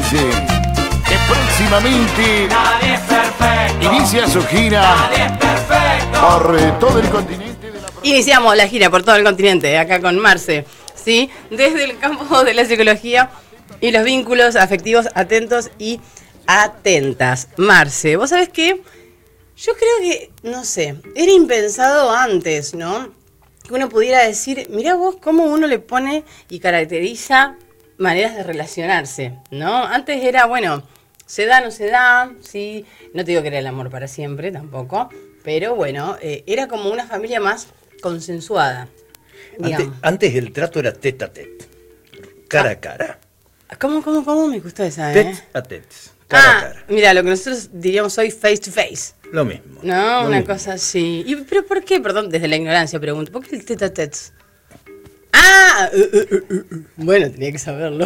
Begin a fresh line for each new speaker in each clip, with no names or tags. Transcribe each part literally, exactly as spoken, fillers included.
dice que próximamente
Nadie es perfecto.
inicia su gira
Nadie es perfecto.
por eh, todo el continente de la
Iniciamos la gira por todo el continente, acá con Marce, ¿sí? Desde el campo de la psicología y los vínculos afectivos atentos y atentas. Marce, ¿vos sabés qué? Yo creo que, no sé, era impensado antes, ¿no? Que uno pudiera decir, mirá vos cómo uno le pone y caracteriza maneras de relacionarse, ¿no? Antes era, bueno, se da, no se da, sí, no te digo que era el amor para siempre tampoco, pero bueno, eh, era como una familia más consensuada.
Antes, antes el trato era tete a tete, cara a cara.
¿Cómo, cómo, cómo me gustó esa, eh?
Tete a tete, cara
ah,
a cara.
mira, lo que nosotros diríamos hoy face to face.
Lo mismo.
No,
lo
una
mismo.
cosa así. ¿Y, pero por qué? Perdón, desde la ignorancia pregunto. ¿Por qué el tete a tete? Ah, uh, uh, uh, uh. Bueno, tenía que saberlo.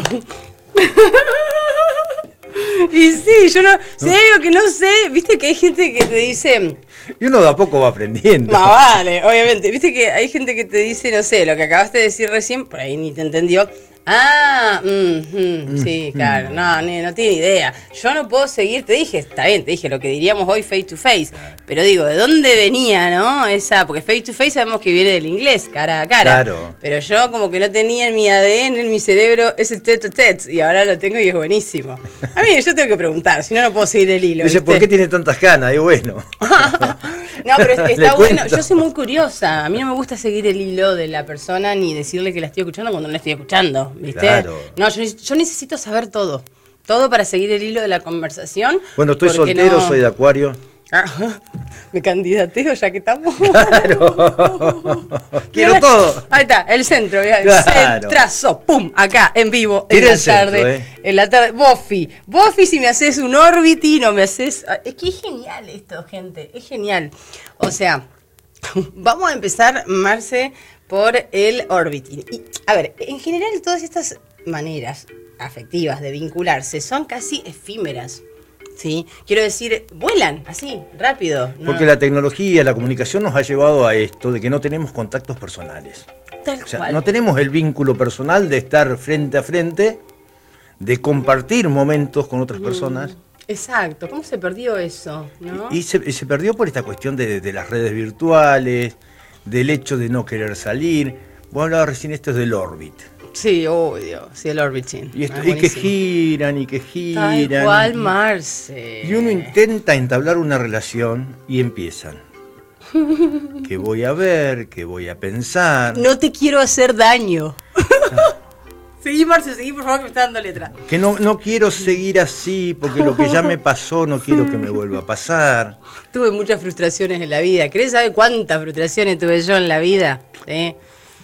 Y sí, yo no, si hay algo que no sé, viste que hay gente que te dice,
Y uno de a poco va aprendiendo.
más vale, obviamente, viste que hay gente que te dice, no sé, lo que acabaste de decir recién, por ahí ni te entendió. Ah, mm, mm, sí, claro, no, ni- no tiene idea. Yo no puedo seguir, te dije, está bien, te dije lo que diríamos hoy face to face, pero digo, ¿de dónde venía, no? Esa, porque face to face sabemos que viene del inglés, cara a cara.
Claro.
Pero yo como que no tenía en mi A D N, en mi cerebro, ese tete a tete, y ahora lo tengo y es buenísimo. A mí yo tengo que preguntar, si no, no puedo seguir el hilo.
Dice,
¿viste?
¿por qué tiene tantas ganas? Y bueno.
No, pero es que
Le
está bueno.
cuento.
Yo soy muy curiosa. A mí no me gusta seguir el hilo de la persona ni decirle que la estoy escuchando cuando no la estoy escuchando, ¿viste?
Claro.
No, yo, neces- yo necesito saber todo. Todo para seguir el hilo de la conversación.
Bueno, estoy
porque
soltero,
no-
soy de Acuario.
Ah, me candidateo ya que estamos.
Claro. Quiero todo.
Ahí está, el centro, mirá, el
Claro.
centrazo, pum, acá, en vivo, en
Tira
la
el centro,
tarde.
eh.
En la tarde, Buffy. Buffy, si me haces un Orbity, no me haces. ah, Es que es genial esto, gente. Es genial. O sea, vamos a empezar, Marce, por el Orbiting. Y, a ver, en general, todas estas maneras afectivas de vincularse son casi efímeras. ¿Sí? Quiero decir, vuelan así, rápido. ¿no?
Porque la tecnología, la comunicación nos ha llevado a esto de que no tenemos contactos personales.
Tal
O sea,
cual.
no tenemos el vínculo personal de estar frente a frente, de compartir momentos con otras personas.
Exacto, ¿cómo se perdió eso? ¿no?
Y se, y se perdió por esta cuestión de, de las redes virtuales, del hecho de no querer salir. Vos hablabas recién esto es del Orbit.
Sí, obvio, sí, el Orbiting.
Y, esto-
Ah,
y que
buenísimo.
giran y que
Tal
giran.
cual, Marce.
Y uno intenta entablar una relación y empiezan. ¿Qué voy a ver? ¿Qué voy a pensar?
No te quiero hacer daño. Seguí, Marce, seguí, por favor, que me está dando letra.
Que no, no quiero seguir así porque lo que ya me pasó no quiero que me vuelva a pasar.
Tuve muchas frustraciones en la vida. ¿Querés saber cuántas frustraciones tuve yo en la vida? ¿Eh?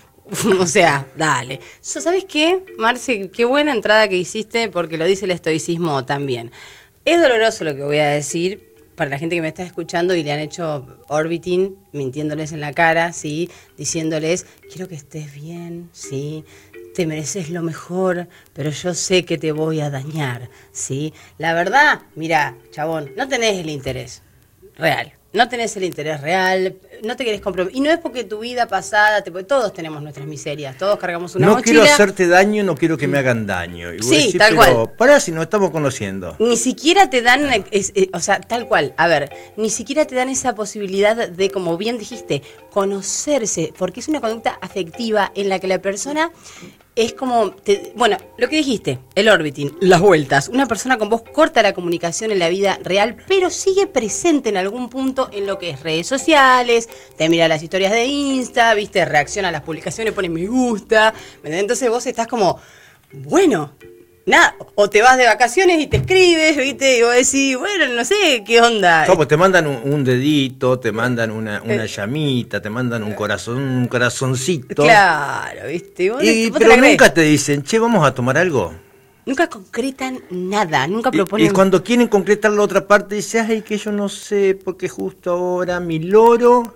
O sea, dale. So, ¿Sabes qué, Marce? Qué buena entrada que hiciste porque lo dice el estoicismo también. Es doloroso lo que voy a decir para la gente que me está escuchando y le han hecho orbiting, mintiéndoles en la cara, ¿sí? Diciéndoles, quiero que estés bien, ¿sí? Te mereces lo mejor, pero yo sé que te voy a dañar, ¿sí? La verdad, mira, chabón, no tenés el interés real. No tenés el interés real, no te querés comprometer. Y no es porque tu vida pasada, te, porque todos tenemos nuestras miserias, todos cargamos una
No
mochila.
quiero hacerte daño, no quiero que me hagan daño. Y vos
Sí,
decís,
tal
pero
cual.
pará si nos estamos conociendo.
Ni siquiera te dan, es- eh, o sea, tal cual, a ver, ni siquiera te dan esa posibilidad de, como bien dijiste, conocerse, porque es una conducta afectiva en la que la persona es como, te- bueno, lo que dijiste, el orbiting, las vueltas. Una persona con vos corta la comunicación en la vida real, pero sigue presente en algún punto en lo que es redes sociales, te mira las historias de Insta, viste, reacciona a las publicaciones, pone me gusta, ¿me entendés? Entonces vos estás como, bueno, nada, o te vas de vacaciones y te escribes, viste, y vos decís, bueno, no sé, ¿qué onda?
No, pues te mandan un, un dedito, te mandan una, una
Eh.
llamita, te mandan un corazón, un corazoncito.
Claro, viste, vos,
Y,
vos te
pero
la crees.
nunca te dicen, che, vamos a tomar algo.
Nunca concretan nada, nunca
Y,
proponen...
y cuando quieren concretar la otra parte, dice, ay, que yo no sé, porque justo ahora mi loro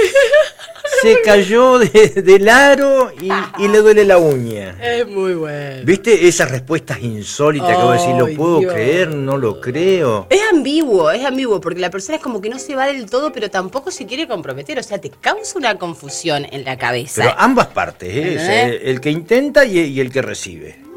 se cayó de- del aro y, y le duele la uña.
Es muy bueno.
¿Viste esas respuestas insólitas que vos decís,
Ay,
lo puedo
Dios.
creer, no lo creo?
Es ambiguo, es ambiguo, porque la persona es como que no se va del todo, pero tampoco se quiere comprometer. O sea, te causa una confusión en la cabeza.
Pero ambas partes, ¿eh? O sea,
¿Eh?
el que intenta y, y el que recibe.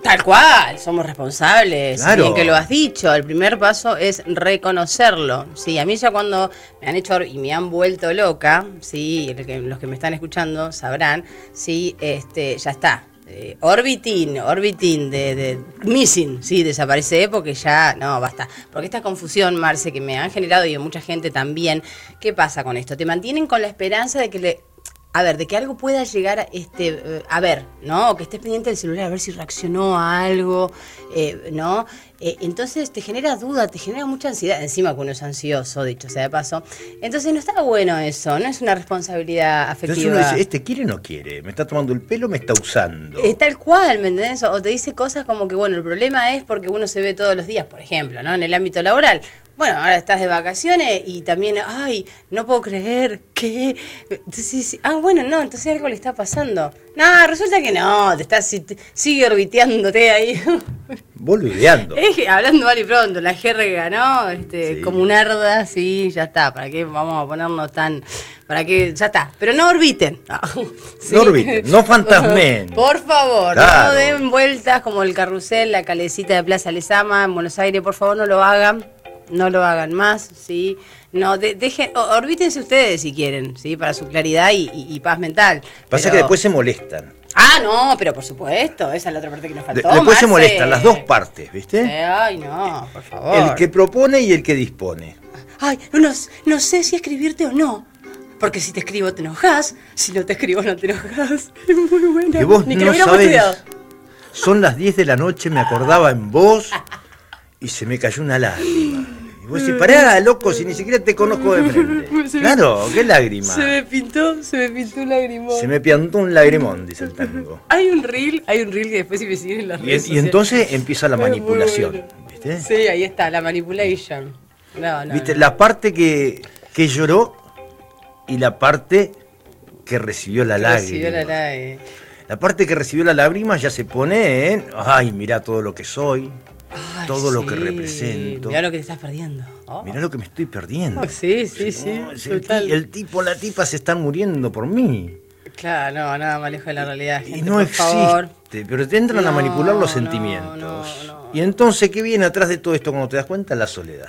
Tal cual, somos responsables,
Claro.
bien que lo has dicho. El primer paso es reconocerlo. Sí, a mí ya cuando me han hecho y me han vuelto loca, sí, el que- los que me están escuchando sabrán, sí, este, ya está. Eh, orbiting, orbiting de, de missing, sí, desaparece porque ya, no, basta. Porque esta confusión, Marce, que me han generado y mucha gente también, ¿qué pasa con esto? Te mantienen con la esperanza de que le... A ver, de que algo pueda llegar a, este, eh, a ver, ¿no? O que estés pendiente del celular a ver si reaccionó a algo, eh, ¿no? Eh, entonces te genera duda, te genera mucha ansiedad. Encima que uno es ansioso, dicho sea de paso. Entonces no está bueno eso, no es una responsabilidad
Entonces
afectiva.
uno dice, ¿este quiere o no quiere? ¿Me está tomando el pelo o me está usando?
Es tal cual, ¿me entendés? O te dice cosas como que, bueno, el problema es porque uno se ve todos los días, por ejemplo, ¿no? En el ámbito laboral. Bueno, ahora estás de vacaciones y también, ay, no puedo creer que... Sí, sí. Ah, bueno, no, entonces algo le está pasando. No, resulta que no, te estás, te- sigue orbiteándote ahí.
Boludeando.
Es que, hablando mal y pronto, la jerga, ¿no? Este,
Sí.
como un arda, sí, ya está. ¿Para qué vamos a ponernos tan...? Para que, ya está. Pero no orbiten. ¿Sí?
No orbiten, no fantasmen.
Por favor,
Claro.
no den vueltas como el carrusel, la calecita de Plaza Lezama en Buenos Aires. Por favor, no lo hagan. No lo hagan más, ¿sí? No, de- dejen, o- orbítense ustedes si quieren, ¿sí? Para su claridad y, y- y paz mental.
Pasa
Pero-
que después se molestan.
Ah, no, pero por supuesto, esa es la otra parte que nos
De-
faltó.
después se
Marce.
molestan las dos partes, ¿viste?
Sí, ay, no, por favor.
El que propone y el que dispone.
Ay, no, no sé si escribirte o no. Porque si te escribo te enojas, si no te escribo no te enojas. Es muy buena.
Que vos
Ni que
no
lo hubiéramos
sabés.
estudiado.
Son las diez de la noche, me acordaba en vos y se me cayó una lágrima. Y vos decís, pará, loco, si ni siquiera te conozco de frente.
Se me-
Claro, qué lágrima.
Se me pintó, se me pintó un lagrimón.
Se me piantó un lagrimón, dice el tango.
Hay un reel, hay un reel que después si me siguen en las
Y,
redes
y
sociales.
entonces empieza la
Es muy
manipulación,
bueno.
¿viste?
Sí, ahí está, la manipulation. No, no.
¿Viste?
no.
La parte que, que lloró y la parte que recibió la lágrima.
Recibió la lágrima.
La parte que recibió la lágrima ya se pone en, ay, mirá todo lo que soy,
Ay,
todo lo
sí,
que represento.
Mirá lo que te estás perdiendo. Oh.
Mirá lo que me estoy perdiendo.
Oh, sí, sí, sí.
No, es el,
total.
ti- el tipo, la tipa se están muriendo por mí.
Claro, no, nada más lejos de la realidad.
Y
Gente,
no
por
existe,
favor.
pero te entran a
No,
manipular los
no,
sentimientos.
no, no.
Y entonces, ¿qué viene atrás de todo esto cuando te das cuenta? La soledad.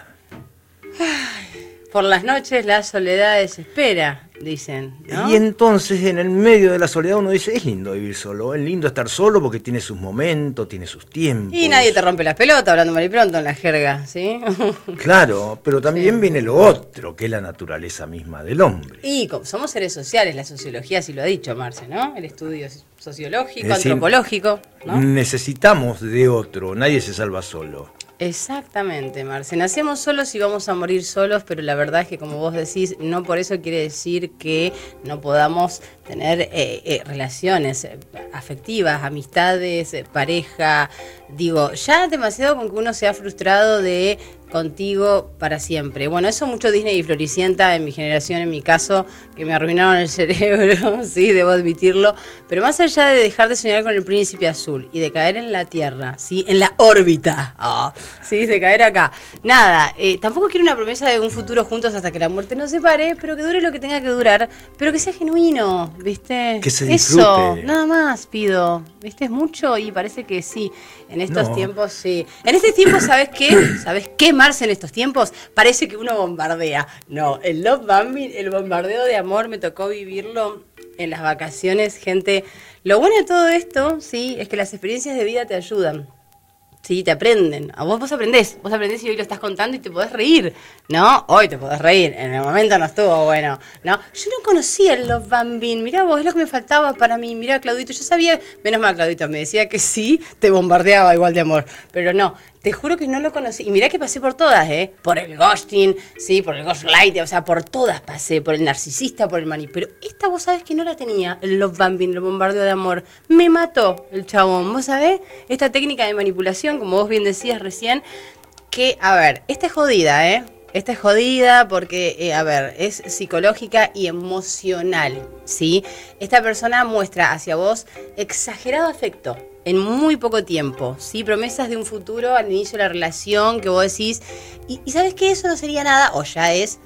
Por las noches la soledad desespera, dicen, ¿no?
Y entonces, en el medio de la soledad, uno dice, es lindo vivir solo, es lindo estar solo porque tiene sus momentos, tiene sus tiempos.
Y nadie te rompe las pelotas hablando mal y pronto en la jerga, ¿sí?
Claro, pero también viene lo otro, que es la naturaleza misma del hombre.
Y como somos seres sociales, la sociología sí lo ha dicho, Marce, ¿no? El estudio sociológico,
Es decir,
antropológico, ¿no?
Necesitamos de otro, nadie se salva solo.
Exactamente, Marce. Nacemos solos y vamos a morir solos, pero la verdad es que, como vos decís, no por eso quiere decir que no podamos tener eh, eh, relaciones eh, afectivas, amistades, eh, pareja. Digo, ya demasiado con que uno se ha frustrado de contigo para siempre. Bueno, eso mucho Disney y Floricienta en mi generación, en mi caso, que me arruinaron el cerebro, sí, debo admitirlo. Pero más allá de dejar de soñar con el príncipe azul y de caer en la Tierra, sí, en la órbita, ah, sí, de caer acá. Nada, eh, tampoco quiero una promesa de un futuro juntos hasta que la muerte nos separe, pero que dure lo que tenga que durar, pero que sea genuino, ¿viste?
Que se
Eso,
disfrute.
nada más pido. ¿Viste? Es mucho y parece que sí. En estos
No.
tiempos, sí. En este tiempo, ¿sabes qué? ¿Sabes qué, Marce? En estos tiempos parece que uno bombardea. No, el love bombing, el bombardeo de amor, me tocó vivirlo en las vacaciones, gente. Lo bueno de todo esto, sí, es que las experiencias de vida te ayudan. Sí, te aprenden. A vos, vos aprendés. Vos aprendés y hoy lo estás contando y te podés reír. ¿No? Hoy te podés reír. En el momento no estuvo bueno. ¿No? Yo no conocía el Love Bombing. Mirá vos, es lo que me faltaba para mí. Mirá, Claudito. Yo sabía, menos mal, Claudito, me decía que sí, te bombardeaba igual de amor. Pero no, te juro que no lo conocí. Y mirá que pasé por todas, ¿eh? Por el ghosting, sí, por el ghostlight, o sea, por todas pasé. Por el narcisista, por el maní. Pero esta vos sabés que no la tenía, el Love Bombing, el bombardeo de amor. Me mató el chabón. ¿Vos sabés? Esta técnica de manipulación, como vos bien decías recién, que, a ver, esta es jodida, ¿eh? Esta es jodida porque, eh, a ver, es psicológica y emocional, ¿sí? Esta persona muestra hacia vos exagerado afecto en muy poco tiempo, ¿sí? Promesas de un futuro al inicio de la relación que vos decís, y, y ¿sabes qué? Eso no sería nada, o ya es,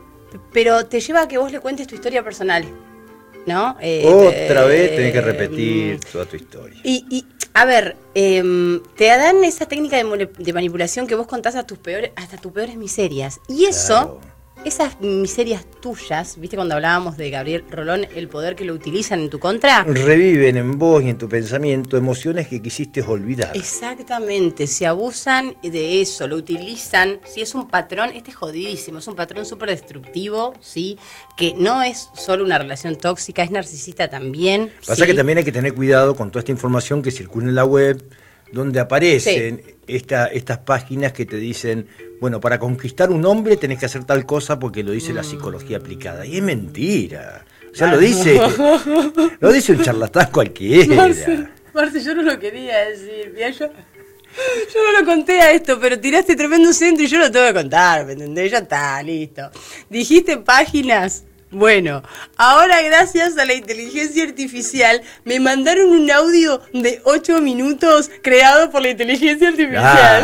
pero te lleva a que vos le cuentes tu historia personal, ¿no? Eh,
Otra vez tenés que
eh,
repetir toda tu historia.
y, y a ver, eh, te dan esa técnica de, mole- de manipulación que vos contás a tus peores, hasta tus peores miserias. Y eso,
Claro.
esas miserias tuyas, ¿viste cuando hablábamos de Gabriel Rolón, el poder que lo utilizan en tu contra?
Reviven en vos y en tu pensamiento emociones que quisiste olvidar.
Exactamente, se abusan de eso, lo utilizan, si es un patrón, este es jodidísimo, es un patrón súper destructivo, ¿sí? Que no es solo una relación tóxica, es narcisista también.
Pasa
¿sí?
que también hay que tener cuidado con toda esta información que circula en la web, donde aparecen esta, estas páginas que te dicen, bueno, para conquistar un hombre tenés que hacer tal cosa porque lo dice la psicología aplicada. Y es mentira. O sea, lo dice, lo dice un charlatán cualquiera.
Marce, Marce, yo no lo quería decir, mira, yo, yo no lo conté a esto, pero tiraste tremendo centro y yo lo tengo que contar, ¿me entendés? Ya está, listo. Dijiste páginas. Bueno, ahora gracias a la inteligencia artificial me mandaron un audio de ocho minutos creado por la inteligencia artificial.
Ah.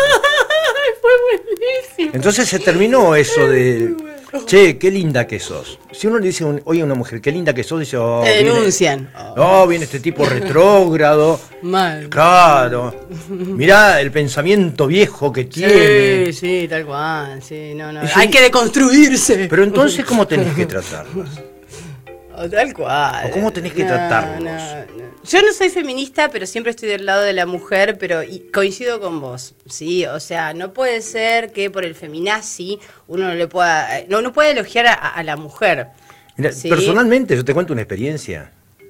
Fue buenísimo.
Entonces se terminó eso de, che, qué linda que sos. Si uno le dice un- oye a una mujer, qué linda que sos, dice, oh,
Te
viene-
denuncian.
oh, viene este tipo retrógrado.
Mal.
Claro. Mirá el pensamiento viejo que tiene.
Sí, sí, tal cual, sí, no, no.
Y yo-
Hay que deconstruirse.
Pero entonces, ¿cómo tenés que tratarlas?
O tal cual.
¿O cómo tenés que
No,
tratarlos?
no, no. Yo no soy feminista, pero siempre estoy del lado de la mujer, pero y coincido con vos, ¿sí? O sea, no puede ser que por el feminazi uno no le pueda... No, no puede elogiar a, a la mujer.
Mira,
¿sí?
personalmente, yo te cuento una experiencia.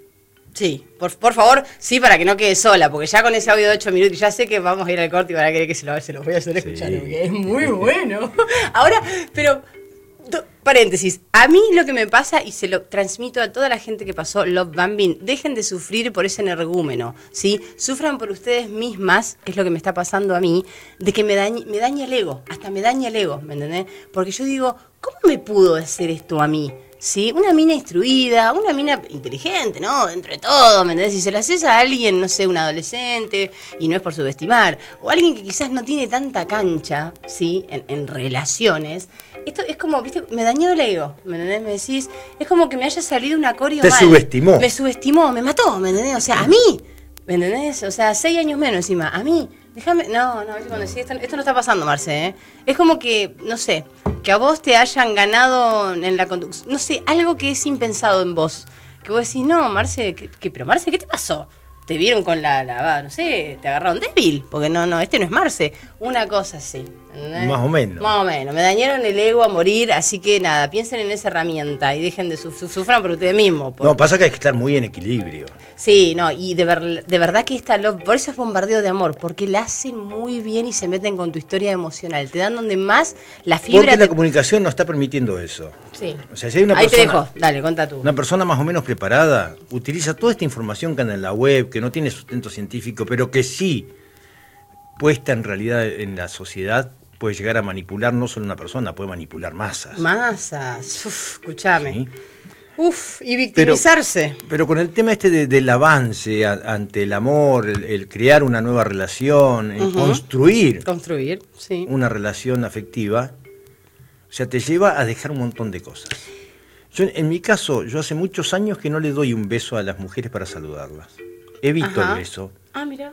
Sí, por, por favor, sí, para que no quede sola, porque ya con ese audio de ocho minutos, ya sé que vamos a ir al corte y van a querer que se lo, se los voy a hacer escuchar,
Sí.
porque es muy bueno. Ahora, pero, do- paréntesis, a mí lo que me pasa, y se lo transmito a toda la gente que pasó Love Bombing, dejen de sufrir por ese energúmeno, ¿sí? Sufran por ustedes mismas, que es lo que me está pasando a mí, de que me dañe, me daña el ego, hasta me daña el ego, ¿me entendés? Porque yo digo, ¿cómo me pudo hacer esto a mí? ¿Sí? Una mina instruida, una mina inteligente, ¿no? Dentro de todo, ¿me entendés? Si se la haces a alguien, no sé, un adolescente, y no es por subestimar, o alguien que quizás no tiene tanta cancha, ¿sí? En, en relaciones, esto es como, ¿viste? Me dañó el ego, ¿me entendés? Me decís, es como que me haya salido una coreo
Te
mal.
subestimó.
Me subestimó, me mató, ¿me entendés? O sea, a mí, ¿me entendés? O sea, seis años menos encima, a mí. Déjame, no, no, ¿viste? Cuando decís, esto, esto no está pasando, Marce, ¿eh? Es como que, no sé, que a vos te hayan ganado en la conducción, no sé, algo que es impensado en vos. Que vos decís, no, Marce, ¿qué, qué- pero Marce, ¿qué te pasó? Te vieron con la, la, no sé, te agarraron débil, porque no, no, este no es Marce. Una cosa así. ¿entendés?
Más o menos.
Más o menos. Me dañaron el ego a morir, así que nada, piensen en esa herramienta y dejen de sufrir, sufran por ustedes mismos. por-
No, pasa que hay que estar muy en equilibrio.
Sí, no, y de, ver- de verdad que esta love, por eso es bombardeo de amor, porque la hacen muy bien y se meten con tu historia emocional, te dan donde más la fibra...
Porque la
te-
comunicación no está permitiendo eso.
Sí.
O sea, si hay una
Ahí te
persona,
dejo, dale, contá tú.
una persona más o menos preparada, utiliza toda esta información que anda en la web, que no tiene sustento científico, pero que sí, puesta en realidad en la sociedad, puede llegar a manipular no solo una persona, puede manipular masas.
Masas, uf, escuchame.
¿sí?
Uf, y victimizarse.
Pero con el tema este de- del avance a- ante el amor, el, el crear una nueva relación, el
Ujú.
construir
Construir, sí.
una relación afectiva, o sea, te lleva a dejar un montón de cosas. Yo, en mi caso, yo hace muchos años que no le doy un beso a las mujeres para saludarlas. Evito
Ajá.
el beso.
Ah, mira.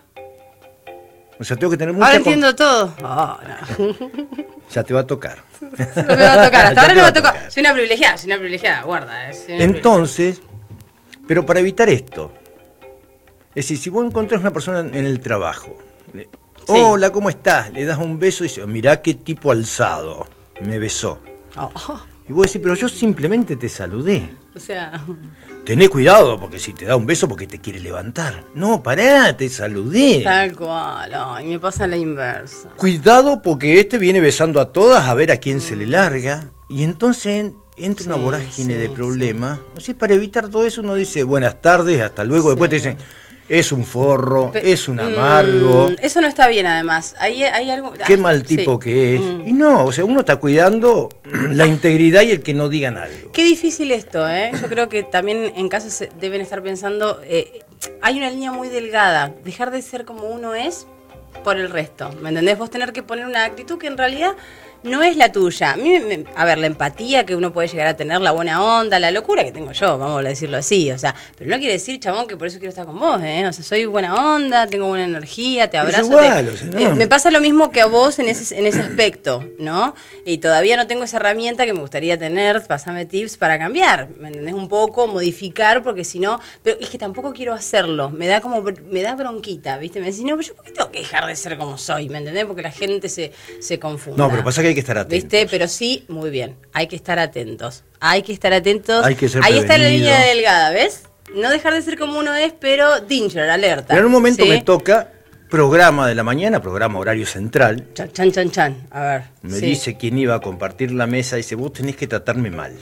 O sea, tengo que tener mucha...
Ahora
con-
entiendo todo. Oh, no.
Ya te va a tocar.
No me va a tocar, hasta
Ya
ahora
te
no me
va
va
a
a tocar.
tocar.
Soy una privilegiada, soy una privilegiada, guarda. eh, soy una
Entonces, pero para evitar esto, es decir, si vos encontrás una persona en el trabajo, le- hola, ¿cómo estás? Le das un beso y dices, mirá qué tipo alzado, me besó.
privilegiada. Oh, oh,
Y vos decís, pero yo simplemente te saludé.
o sea,
Tené cuidado, porque si te da un beso, porque te quiere levantar. No, pará, te saludé.
tal cual. Ay, me pasa la inversa.
Cuidado, porque este viene besando a todas a ver a quién se le larga. Y entonces entra una
Sí,
vorágine
sí,
de problemas. O sea, para evitar todo eso uno dice, buenas tardes, hasta luego. Después te dicen, es un forro,
Pe-
es un amargo.
Mm, eso no está bien, además. Ahí hay algo.
Qué
ah,
mal
sí.
tipo que es.
Mm.
Y no, o sea, uno está cuidando la integridad y el que no digan algo.
Qué difícil esto, ¿eh? Yo creo que también en casa se deben estar pensando. eh, hay una línea muy delgada. Dejar de ser como uno es por el resto, ¿me entendés? Vos tener que poner una actitud que en realidad no es la tuya. A mí, me, a ver, la empatía que uno puede llegar a tener, la buena onda, la locura que tengo yo, vamos a decirlo así, o sea, pero no quiere decir, chabón, que por eso quiero estar con vos, ¿eh? O sea, soy buena onda, tengo buena energía, te abrazo.
Igual,
te,
o sea, no.
eh, me pasa lo mismo que a vos en ese, en ese aspecto, ¿no? Y todavía no tengo esa herramienta que me gustaría tener, pásame tips para cambiar, ¿me entendés? Un poco, modificar, porque si no, pero es que tampoco quiero hacerlo, me da como, me da bronquita, ¿viste? Me decís, no, pero yo por qué tengo que dejar de ser como soy, ¿me entendés? Porque la gente se, se confunde.
No, pero pasa que hay que estar atentos.
¿Viste? Pero sí, muy bien, hay que estar atentos, hay que estar atentos.
Hay que ser
Ahí está la
prevenido.
línea delgada, ¿ves? No dejar de ser como uno es, pero danger, alerta.
Pero en un momento
¿sí?
me toca programa de la mañana, programa horario central.
Chan, chan, chan, chan. A ver.
Me
sí.
dice quién iba a compartir la mesa, dice, vos tenés que tratarme mal.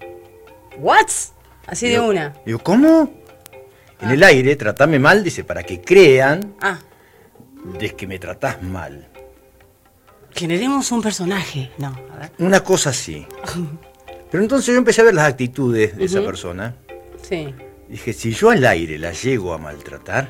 ¿What? Así de
Digo,
una.
Digo, ¿cómo? En el aire, tratame mal, dice, para que crean
Ah,
de que me tratás mal.
generemos un personaje. No, a ver.
Una cosa así. Pero entonces yo empecé a ver las actitudes de esa
Ujú.
persona.
Sí.
Dije, si yo al aire la llego a maltratar,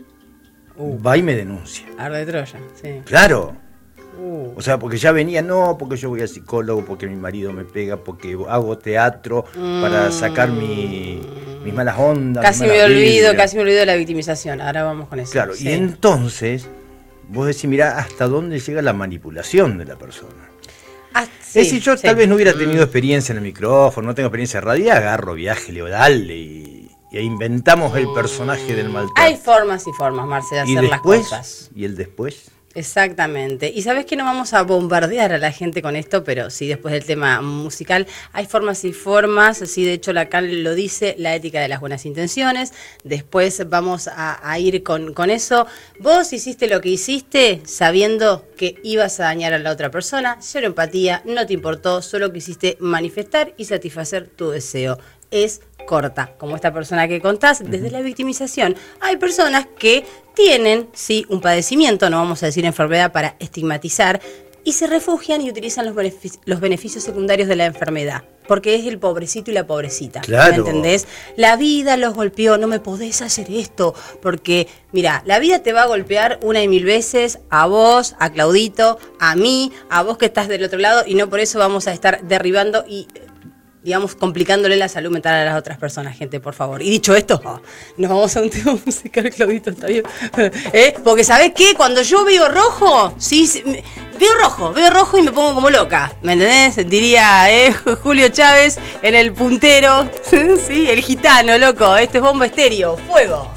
Uh.
va y me denuncia.
Arde de Troya, sí.
Claro.
Uh.
O sea, porque ya venía, no, porque yo voy al psicólogo, porque mi marido me pega, porque hago teatro para sacar mi, mis malas ondas.
Casi
mis
me
malas
olvido,
vibras.
casi me olvido de la victimización. Ahora vamos con eso.
Claro,
sí.
y entonces vos decís, mirá, hasta dónde llega la manipulación de la persona.
Ah, sí,
es decir, yo
sí.
tal vez no hubiera tenido experiencia en el micrófono, no tengo experiencia de radio, agarro viaje, le digo, dale, y, y inventamos el personaje del maltrato.
Hay formas y formas, Marce, de
y
hacer
después,
las cosas.
y el después.
Exactamente. Y sabes que no vamos a bombardear a la gente con esto, pero sí después del tema musical. Hay formas y formas, sí, de hecho Lacan lo dice, la ética de las buenas intenciones. Después vamos a, a ir con, con eso. Vos hiciste lo que hiciste sabiendo que ibas a dañar a la otra persona, cero empatía, no te importó, solo quisiste manifestar y satisfacer tu deseo. Es corta, como esta persona que contás, desde la victimización. Hay personas que tienen, sí, un padecimiento, no vamos a decir enfermedad para estigmatizar, y se refugian y utilizan los benefic- los beneficios secundarios de la enfermedad, porque es el pobrecito y la pobrecita.
Claro.
¿Me entendés? La vida los golpeó, no me podés hacer esto, porque, mira, la vida te va a golpear una y mil veces, a vos, a Claudito, a mí, a vos que estás del otro lado, y no por eso vamos a estar derribando y, digamos, complicándole la salud mental a las otras personas, gente, por favor. Y dicho esto, oh, nos vamos a un tema musical, Claudito, ¿está bien? ¿Eh? Porque, ¿sabés qué? Cuando yo veo rojo, sí, sí, me- veo rojo, veo rojo y me pongo como loca, ¿me entendés? Diría eh, Julio Chávez en El Puntero, sí, el gitano, loco, este es Bomba Estéreo, fuego.